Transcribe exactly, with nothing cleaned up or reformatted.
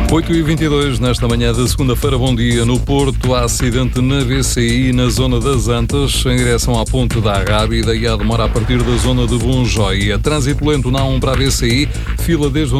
oito e vinte e dois, nesta manhã da segunda-feira, bom dia. No Porto, há acidente na V C I, na zona das Antas, em direção à ponte da Arrábida e a demora a partir da zona de Bonjóia. Trânsito lento na A um para a V C I, fila desde o